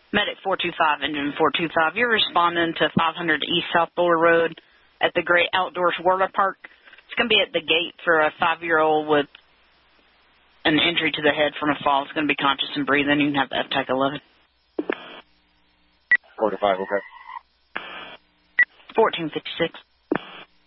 Medic 425, engine 425. You're responding to 500 East South Buller Road at the Great Outdoors Water Park. It's going to be at the gate for a 5-year-old with an injury to the head from a fall. It's going to be conscious and breathing. You can have the FTAC 11. 4 to 5, okay. 1456.